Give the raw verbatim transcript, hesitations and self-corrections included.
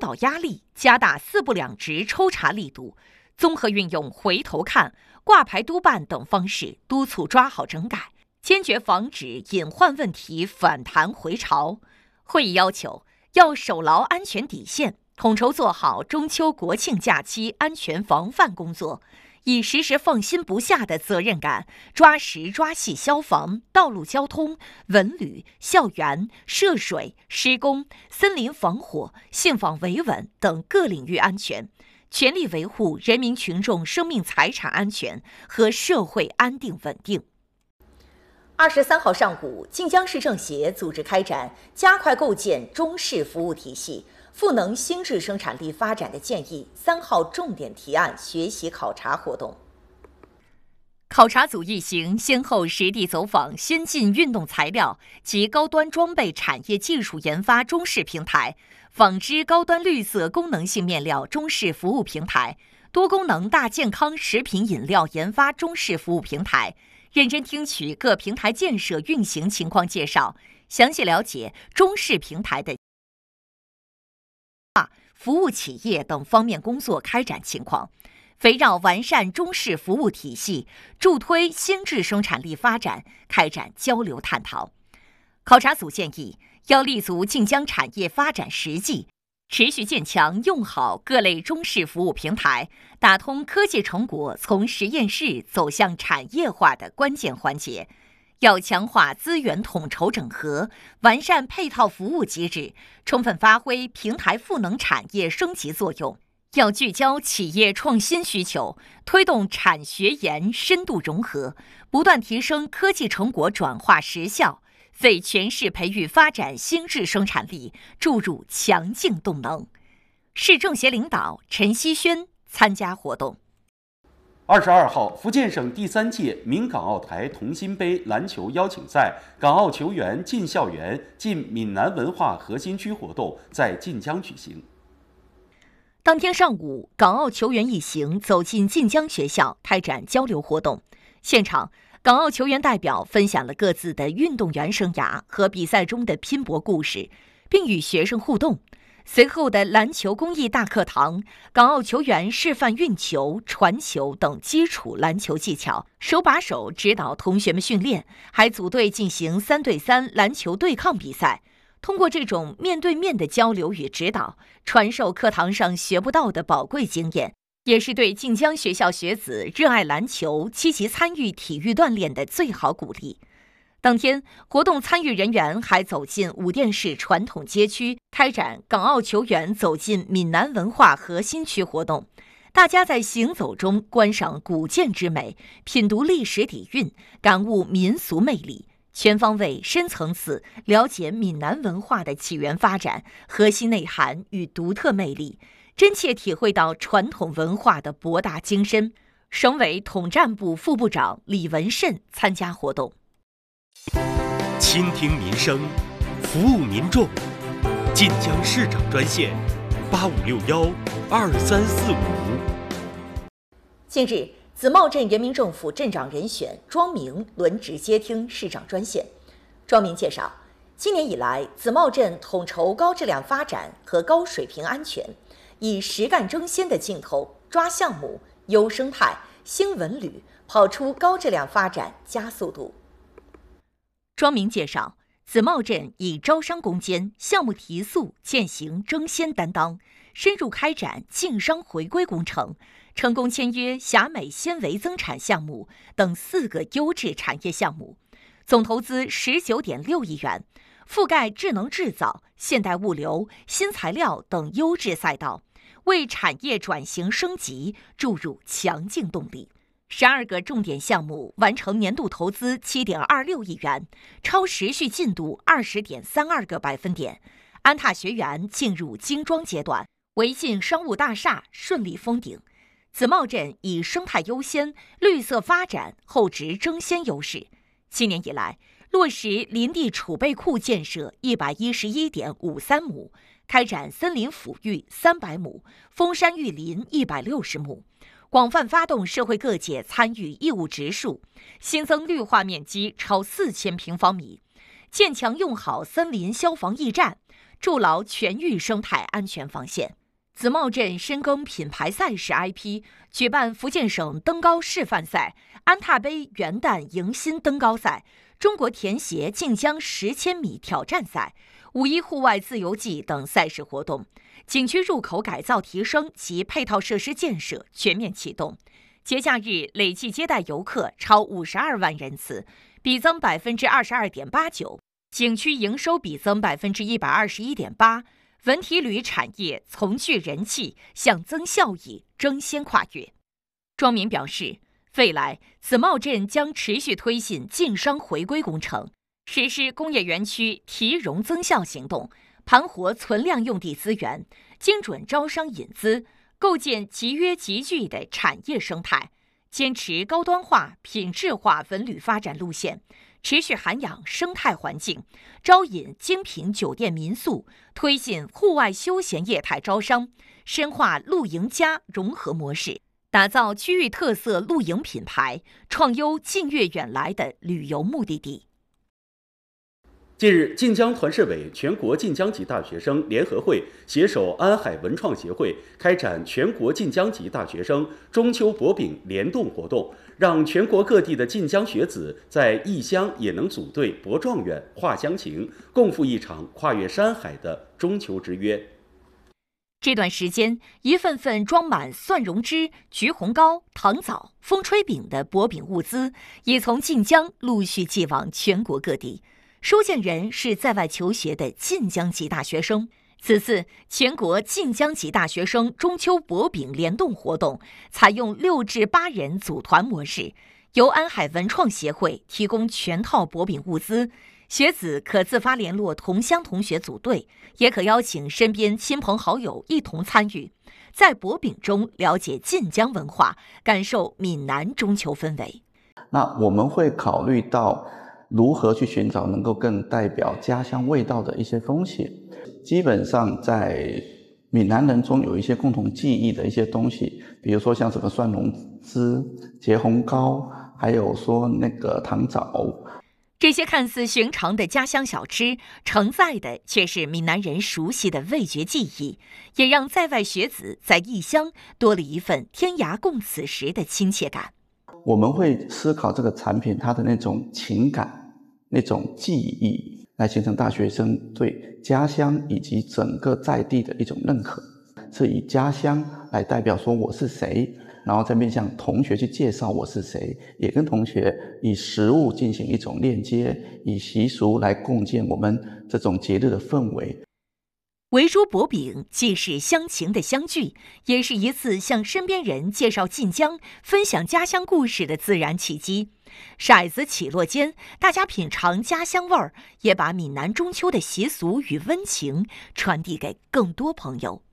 导压力，加大四不两直抽查力度，综合运用回头看、挂牌督办等方式，督促抓好整改，坚决防止隐患问题反弹回潮。会议要求，要守牢安全底线，统筹做好中秋国庆假期安全防范工作，以时时放心不下的责任感，抓实抓细消防、道路交通、文旅、校园、涉水、施工、森林防火、信访维稳等各领域安全，全力维护人民群众生命财产安全和社会安定稳定。二十三号上午，晋江市政协组织开展加快构建中式服务体系、赋能新质生产力发展的建议三号重点提案学习考察活动。考察组一行先后实地走访先进运动材料及高端装备产业技术研发中式平台、纺织高端绿色功能性面料中式服务平台、多功能大健康食品饮料研发中式服务平台，认真听取各平台建设运行情况介绍，详细了解中式平台的服务企业等方面工作开展情况，围绕完善中式服务体系、助推新质生产力发展开展交流探讨。考察组建议，要立足晋江产业发展实际，持续建强用好各类中式服务平台，打通科技成果从实验室走向产业化的关键环节。要强化资源统筹整合，完善配套服务机制，充分发挥平台赋能产业升级作用。要聚焦企业创新需求，推动产学研深度融合，不断提升科技成果转化实效，为全市培育发展新质生产力注入强劲动能。市政协领导陈希轩参加活动。 二十二号，福建省第三届闽港澳台同心杯篮球邀请赛港澳球员进校园进闽南文化核心区活动在晋江举行。 当天上午，港澳球员一行走进晋江学校开展交流活动。现场，港澳球员代表分享了各自的运动员生涯和比赛中的拼搏故事，并与学生互动。随后的篮球公益大课堂，港澳球员示范运球、传球等基础篮球技巧，手把手指导同学们训练，还组队进行三对三篮球对抗比赛。通过这种面对面的交流与指导，传授课堂上学不到的宝贵经验，也是对晋江学校学子热爱篮球、积极参与体育锻炼的最好鼓励。当天，活动参与人员还走进武店市传统街区，开展港澳球员走进闽南文化核心区活动。大家在行走中观赏古建之美，品读历史底蕴，感悟民俗魅力，全方位、深层次了解闽南文化的起源发展、核心内涵与独特魅力，真切体会到传统文化的博大精深。省委统战部副部长李文慎参加活动。 倾听民生，服务民众。晋江市长专线：八五六幺二三四五。 近日，紫茂镇原民政府镇长人选庄明轮值接听市长专线。庄明介绍，今年以来，紫茂镇统筹高质量发展和高水平安全，以实干争先的劲头抓项目、优生态、兴文旅，跑出高质量发展加速度。庄明介绍，紫茂镇以招商攻坚、项目提速践行争先担当，深入开展晋商回归工程，成功签约霞美纤维增产项目等四个优质产业项目，总投资十九点六亿元，覆盖智能制造、现代物流、新材料等优质赛道，为产业转型升级注入强劲动力。十二个重点项目完成年度投资七点二六亿元，超时序进度二十点三二个百分点。安踏学园进入精装阶段，维信商务大厦顺利封顶。紫茂镇以生态优先、绿色发展、厚植争先优势。今年以来，落实林地储备库建设一百一十一点五三亩，开展森林抚育三百亩，封山育林一百六十亩。广泛发动社会各界参与义务植树，新增绿化面积超四千平方米，建强用好森林消防驿站， 筑牢全域生态安全防线。紫茂镇深耕品牌赛事 I P 举办福建省登高示范赛、安踏杯元旦迎新登高赛、中国田协晋江十千米挑战赛、五一户外自由季等赛事活动。景区入口改造提升及配套设施建设全面启动。节假日累计接待游客超五十二万人次，比增百分之二十二点八九，景区营收比增百分之一百二十一点八。文体旅产业从聚人气，向增效益，争先跨越。庄明表示，未来紫茂镇将持续推进晋商回归工程，实施工业园区提融增效行动，盘活存量用地资源，精准招商引资，构建集约集聚的产业生态，坚持高端化、品质化文旅发展路线，持续涵养生态环境，招引精品酒店民宿，推进户外休闲业态招商，深化露营加融合模式，打造区域特色露营品牌，创优近悦远来的旅游目的地。 近日，晋江团市委全国晋江籍大学生联合会携手安海文创协会开展全国晋江籍大学生中秋博饼联动活动，让全国各地的晋江学子在异乡也能组队博状元、话乡情，共赴一场跨越山海的中秋之约。 这段时间，一份份装满蒜蓉汁、橘红糕、糖枣、风吹饼的薄饼物资，也从晋江陆续寄往全国各地。收件人是在外求学的晋江籍大学生。此次全国晋江籍大学生中秋博饼联动活动，采用六至八人组团模式，由安海文创协会提供全套博饼物资，学子可自发联络同乡同学组队，也可邀请身边亲朋好友一同参与，在博饼中了解晋江文化，感受闽南中秋氛围。 那我们会考虑到如何去寻找能够更代表家乡味道的一些东西。基本上在闽南人中有一些共同记忆的一些东西，比如说像什么蒜蓉汁、结红糕，还有说那个糖枣。 这些看似寻常的家乡小吃，承载的却是闽南人熟悉的味觉记忆，也让在外学子在异乡多了一份天涯共此时的亲切感。 我们会思考这个产品它的那种情感、那种记忆，来形成大学生对家乡以及整个在地的一种认可，是以家乡来代表说我是谁，然后再面向同学去介绍我是谁，也跟同学以食物进行一种链接，以习俗来共建我们这种节日的氛围。 围桌博饼既是乡情的相聚，也是一次向身边人介绍晋江、分享家乡故事的自然契机。骰子起落间，大家品尝家乡味儿，也把闽南中秋的习俗与温情传递给更多朋友。